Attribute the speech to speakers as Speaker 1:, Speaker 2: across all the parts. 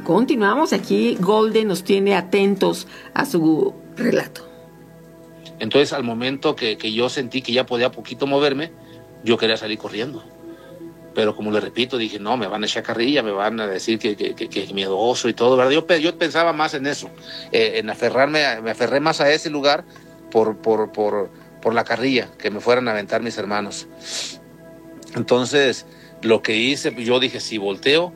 Speaker 1: Continuamos aquí. Golden nos tiene atentos a su relato.
Speaker 2: Entonces, al momento que yo sentí que ya podía poquito moverme, yo quería salir corriendo. Pero como le repito, dije, no, me van a echar carrilla, me van a decir que es miedoso y todo, ¿verdad? Yo pensaba más en eso, en aferrarme, me aferré más a ese lugar por la carrilla, que me fueran a aventar mis hermanos. Entonces, lo que hice, yo dije, si volteo,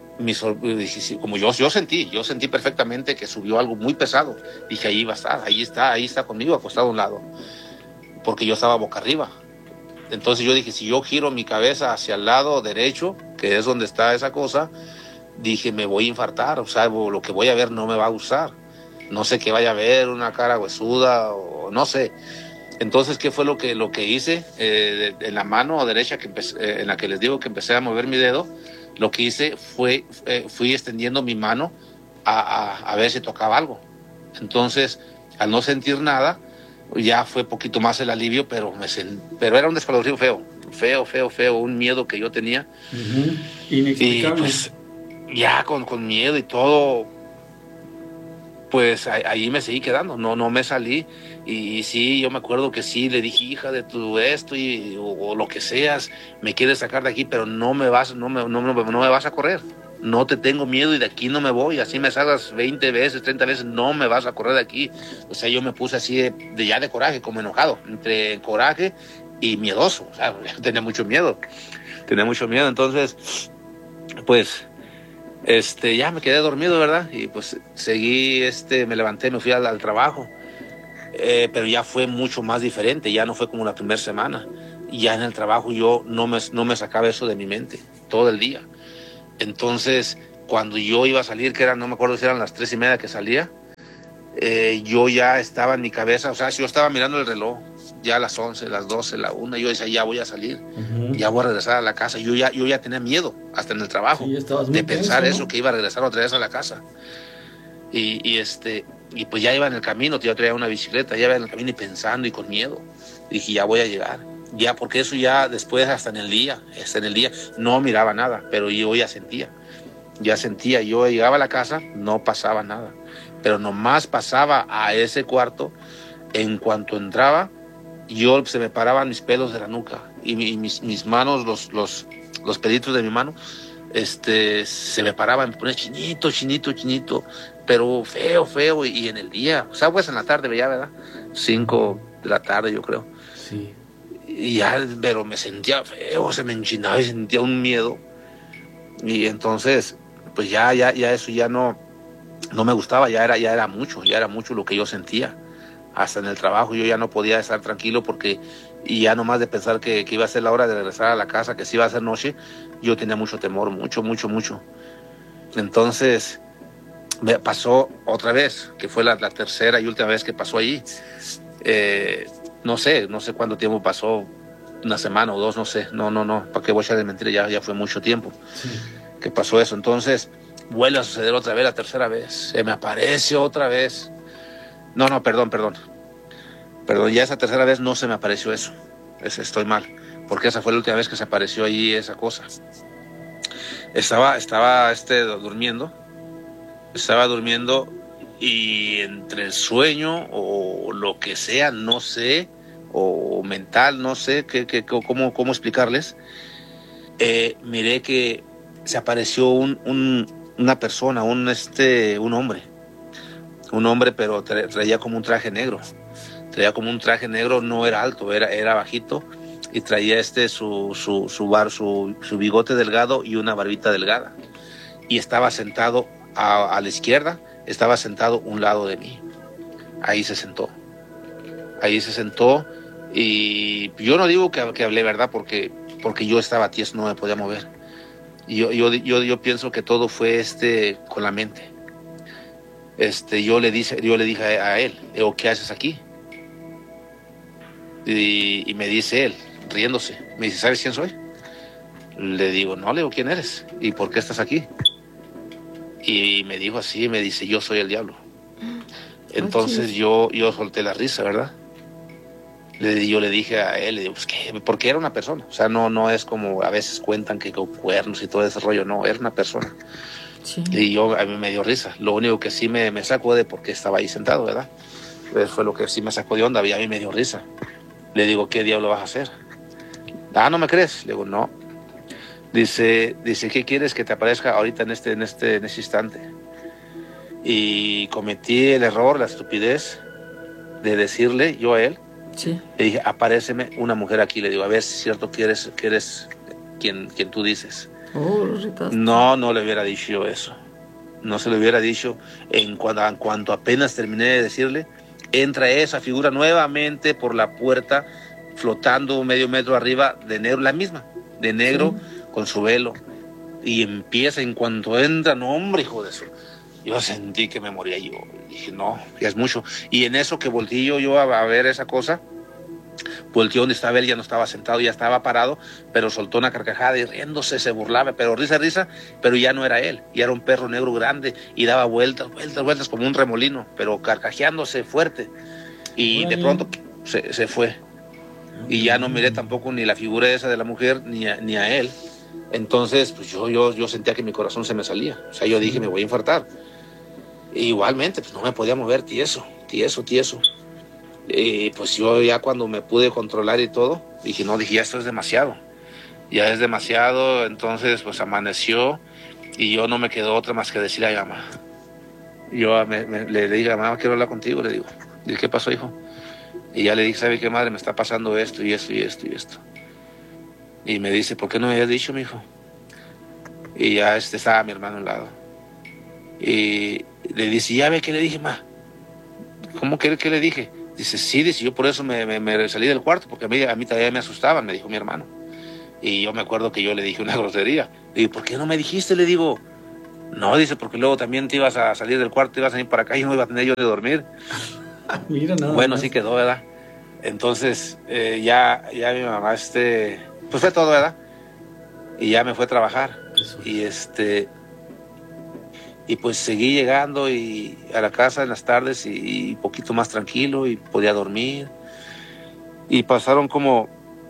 Speaker 2: como yo sentí perfectamente que subió algo muy pesado. Dije, ahí va a estar, ahí está conmigo, acostado a un lado, porque yo estaba boca arriba. Entonces yo dije, si yo giro mi cabeza hacia el lado derecho, que es donde está esa cosa, dije, me voy a infartar, o sea, lo que voy a ver no me va a gustar. No sé qué vaya a ver, una cara huesuda, o no sé. Entonces, ¿qué fue lo que hice? En la mano derecha, en la que les digo que empecé a mover mi dedo, lo que hice fue, fui extendiendo mi mano a ver si tocaba algo. Entonces, al no sentir nada, ya fue poquito más el alivio, pero era un descalofrío feo, un miedo que yo tenía.
Speaker 3: Inexplicable.
Speaker 2: Y pues, ya con miedo y todo, pues ahí me seguí quedando, no me salí. Y sí, yo me acuerdo que sí, le dije, hija de tu esto o lo que seas, me quieres sacar de aquí, pero no me vas a correr. No te tengo miedo y de aquí no me voy. Así me salgas 20 veces, 30 veces, no me vas a correr de aquí. O sea, yo me puse así de coraje, como enojado, entre coraje y miedoso. O sea, tenía mucho miedo. Entonces, pues, ya me quedé dormido, ¿verdad? Y pues seguí, me levanté, me fui al trabajo. Pero ya fue mucho más diferente, ya no fue como la primera semana. Ya en el trabajo yo no me sacaba eso de mi mente todo el día. Entonces, cuando yo iba a salir, que no me acuerdo si eran las 3:30 que salía, yo ya estaba en mi cabeza, o sea, si yo estaba mirando el reloj, ya a las 11, las 12, la 1, yo decía, ya voy a salir, ya voy a regresar a la casa. Yo ya tenía miedo, hasta en el trabajo, de pensar eso, ¿no? Que iba a regresar otra vez a la casa. Y pues ya iba en el camino, ya traía una bicicleta, ya iba en el camino y pensando y con miedo. Dije, ya voy a llegar. Ya, porque eso ya después, hasta en el día, no miraba nada, pero yo ya sentía. Yo llegaba a la casa, no pasaba nada. Pero nomás pasaba a ese cuarto, en cuanto entraba, se me paraban mis pelos de la nuca. Y mis manos, los pelitos de mi mano, se me paraban, me ponía chinito, pero feo, y en el día, o sea, pues en la tarde veía, ¿verdad? 5 de la tarde, yo creo.
Speaker 3: Sí.
Speaker 2: Y ya, pero me sentía feo, se me enchinaba y sentía un miedo. Y entonces, pues ya eso ya no me gustaba, ya era mucho lo que yo sentía. Hasta en el trabajo yo ya no podía estar tranquilo porque, y ya nomás de pensar que iba a ser la hora de regresar a la casa, que sí iba a ser noche, yo tenía mucho temor, mucho. Entonces, me pasó otra vez, que fue la tercera y última vez que pasó allí. No sé cuánto tiempo pasó, una semana o 2, no sé, no, ¿para qué voy a echar de mentira? Ya fue mucho tiempo que pasó eso. Entonces, vuelve a suceder otra vez, la tercera vez, se me aparece otra vez. No, perdón, ya esa tercera vez no se me apareció eso, estoy mal, porque esa fue la última vez que se apareció ahí esa cosa. Estaba durmiendo y entre el sueño o lo que sea, no sé, o mental, no sé cómo explicarles, miré que se apareció una persona, un hombre, pero traía como un traje negro, no era alto, era bajito, y traía su bigote delgado y una barbita delgada, y estaba sentado a la izquierda, estaba sentado un lado de mí. Ahí se sentó, y yo no digo que hablé, ¿verdad? Porque yo estaba tieso, no me podía mover. Y yo pienso que todo fue con la mente. Yo le dije a él, digo, ¿qué haces aquí? Y me dice él, riéndose, me dice, ¿sabes quién soy? Le digo, no, le digo, ¿quién eres? ¿Y por qué estás aquí? Y me dijo así, me dice, yo soy el diablo. Entonces yo solté la risa, ¿verdad? Yo le dije a él, le digo, pues, ¿qué? Porque era una persona, o sea, no es como a veces cuentan que con cuernos y todo ese rollo, no, era una persona.
Speaker 1: Sí.
Speaker 2: Y a mí me dio risa. Lo único que sí me sacó de por qué estaba ahí sentado, ¿verdad? Fue lo que sí me sacó de onda, y a mí me dio risa. Le digo, ¿qué diablo vas a hacer? ¿No me crees? Le digo, no. Dice, ¿qué quieres que te aparezca ahorita en este instante? Y cometí el error, la estupidez de decirle yo a él,
Speaker 1: Sí.
Speaker 2: le dije, aparéceme una mujer aquí. Le digo, a ver si es cierto que eres quien tú dices.
Speaker 1: Oh, lo retaste.
Speaker 2: No le hubiera dicho yo eso. No se lo hubiera dicho. En cuanto apenas terminé de decirle, entra esa figura nuevamente por la puerta, flotando medio metro arriba, de negro, la misma, de negro, sí, con su velo. Y empieza, en cuanto entra, no, hombre, hijo de eso. Yo sentí que me moría yo. Dije, no, ya es mucho. Y en eso que volteé yo a ver esa cosa, volteó donde estaba él, ya no estaba sentado, ya estaba parado, pero soltó una carcajada y riéndose, se burlaba, pero risa, pero ya no era él, ya era un perro negro grande y daba vueltas como un remolino, pero carcajeándose fuerte. Y de pronto se fue. Y ya no miré tampoco ni la figura esa de la mujer ni a él. Entonces, pues yo sentía que mi corazón se me salía. O sea, yo dije, me voy a infartar. E igualmente, pues no me podía mover, tieso. Y pues yo ya cuando me pude controlar y todo, dije, ya esto es demasiado. Ya es demasiado. Entonces, pues amaneció y yo no me quedó otra más que decirle a mi mamá. Yo le dije a mamá, quiero hablar contigo, le digo. ¿Y qué pasó, hijo? Y ya le dije, ¿sabe qué, madre? Me está pasando esto y esto y esto y esto. Y me dice, ¿por qué no me habías dicho, mijo? Y ya estaba mi hermano al lado. Y le dice, ¿ya ve qué le dije, ma? ¿Cómo que le dije? Dice, sí, dice, yo por eso me salí del cuarto, porque a mí todavía me asustaban, me dijo mi hermano. Y yo me acuerdo que yo le dije una grosería. Le digo, ¿por qué no me dijiste? Le digo, no, dice, porque luego también te ibas a salir del cuarto, te ibas a ir para acá y no iba a tener yo de dormir.
Speaker 3: Mira, nada
Speaker 2: bueno,
Speaker 3: más.
Speaker 2: Sí quedó, ¿verdad? Entonces, ya mi mamá, pues fue todo, ¿verdad? Y ya me fue a trabajar. Y y pues seguí llegando a la casa en las tardes y poquito más tranquilo y podía dormir. Y pasaron como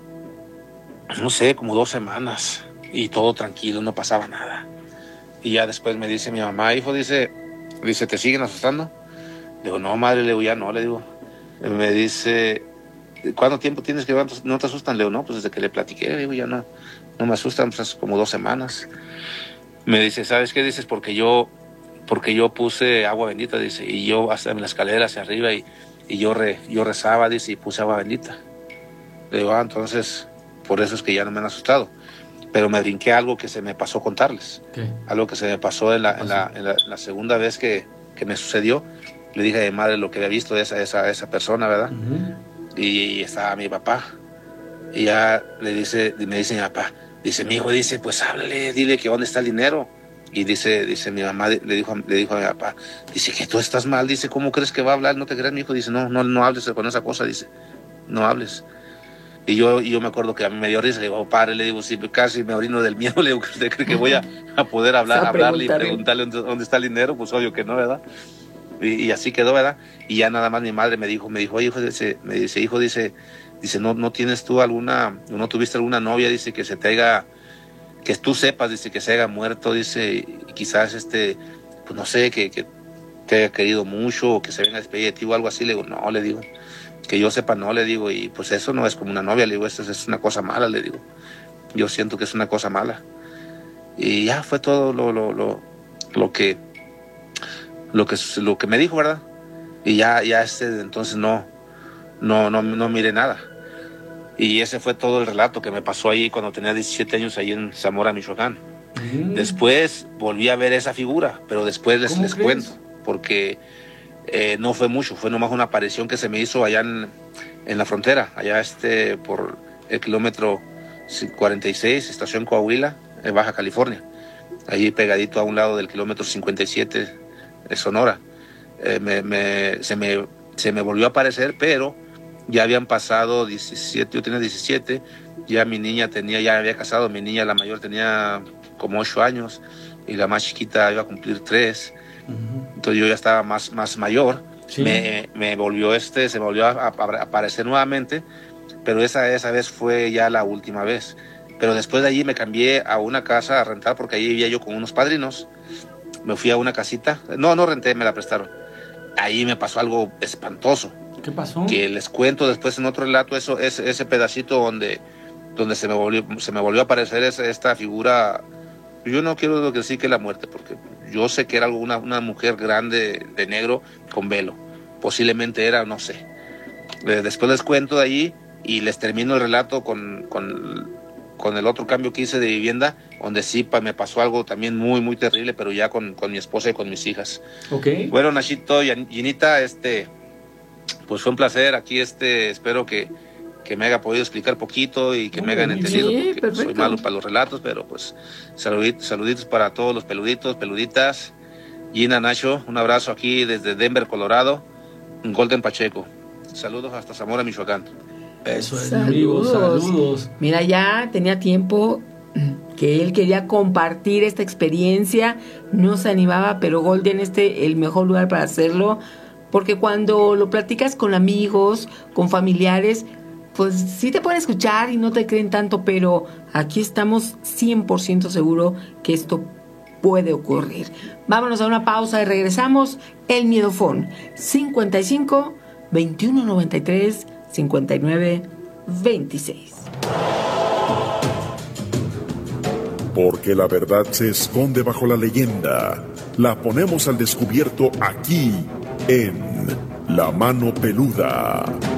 Speaker 2: 2 semanas y todo tranquilo, no pasaba nada. Y ya después me dice mi mamá, hijo, dice, ¿te siguen asustando? Le digo, no, madre, le digo, ya no, le digo. Me dice, ¿cuánto tiempo tienes que no te asustan? Le digo, no, pues desde que le platiqué, le digo, ya no me asustan, pues como 2 semanas. Me dice, ¿sabes qué? Dices, porque yo puse agua bendita, dice, y yo hasta en la escalera hacia arriba y yo rezaba, dice, y puse agua bendita. Le digo, entonces, por eso es que ya no me han asustado. Pero me brinqué algo que se me pasó contarles.
Speaker 3: ¿Qué?
Speaker 2: Algo que se me pasó en la segunda vez que me sucedió. Le dije a mi madre lo que había visto de esa persona, ¿verdad?
Speaker 3: Uh-huh.
Speaker 2: Y estaba mi papá. Y ya me dice mi papá, dice, mi hijo, dice, pues háblale, dile que dónde está el dinero. Y dice mi mamá, le dijo a mi papá, dice que tú estás mal, dice, ¿cómo crees que va a hablar? No te creas, mi hijo, dice, no hables con esa cosa, dice, no hables. Y yo me acuerdo que a mí me dio risa, le digo, padre, le digo, sí, casi me orino del miedo, le digo, ¿usted cree que voy a poder hablarle y preguntarle dónde está el dinero? Pues obvio que no, ¿verdad? Y así quedó, ¿verdad? Y ya nada más mi madre me dijo, oye, hijo, dice, no tienes tú no tuviste alguna novia, dice, que se te haya, que tú sepas, dice, que se haya muerto, dice, y quizás pues no sé, que te haya querido mucho o que se venga a despedir de ti o algo así. Le digo, no, le digo, que yo sepa, no, le digo, y pues eso no es como una novia, le digo, esto es una cosa mala, le digo, yo siento que es una cosa mala. Y ya fue todo lo que me dijo, ¿verdad? Y ya entonces no miré nada. Y ese fue todo el relato que me pasó ahí cuando tenía 17 años ahí en Zamora, Michoacán. Después volví a ver esa figura, pero después les cuento, porque no fue mucho, fue nomás una aparición que se me hizo allá en la frontera, allá por el kilómetro 46, estación Coahuila, en Baja California, allí pegadito a un lado del kilómetro 57 de Sonora. Se me volvió a aparecer, pero ya habían pasado 17, yo tenía 17, ya mi niña ya había casado, mi niña la mayor tenía como 8 años y la más chiquita iba a cumplir 3. Entonces yo ya estaba más mayor. Sí. Me volvió se volvió a aparecer nuevamente, pero esa vez fue ya la última vez. Pero después de allí me cambié a una casa a rentar porque allí vivía yo con unos padrinos me fui a una casita. No renté, me la prestaron. Ahí me pasó algo espantoso.
Speaker 3: ¿Qué pasó?
Speaker 2: Que les cuento después en otro relato ese pedacito donde se me volvió a aparecer esta figura. Yo no quiero decir que la muerte, porque yo sé que era una mujer grande de negro con velo. Posiblemente era, no sé. Después les cuento de ahí y les termino el relato con el otro cambio que hice de vivienda, donde sí me pasó algo también muy, muy terrible, pero ya con mi esposa y con mis hijas.
Speaker 3: Ok.
Speaker 2: Bueno, Nachito y Ginita, pues fue un placer. Aquí espero que me haya podido explicar poquito y que me hayan entendido,
Speaker 1: sí,
Speaker 2: porque
Speaker 1: perfecto.
Speaker 2: soy malo para los relatos, pero pues saluditos para todos los peluditas. Gina, Nacho, un abrazo aquí desde Denver, Colorado, Golden Pacheco. Saludos hasta Zamora, Michoacán.
Speaker 3: Eso es, amigos, saludos.
Speaker 1: Mira, ya tenía tiempo que él quería compartir esta experiencia, no se animaba, pero Golden el mejor lugar para hacerlo, porque cuando lo platicas con amigos, con familiares, pues sí te pueden escuchar y no te creen tanto, pero aquí estamos 100% seguro que esto puede ocurrir. Vámonos a una pausa y regresamos. El Miedofón 55 21 93 59 26.
Speaker 4: Porque la verdad se esconde bajo la leyenda. La ponemos al descubierto aquí en La Mano Peluda.